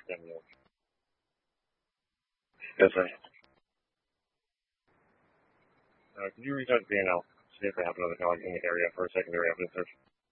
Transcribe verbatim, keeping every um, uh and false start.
Daniel. Yes, sir. Uh, could you reach out to B N L, see if they have another dog in the area for a secondary evidence search?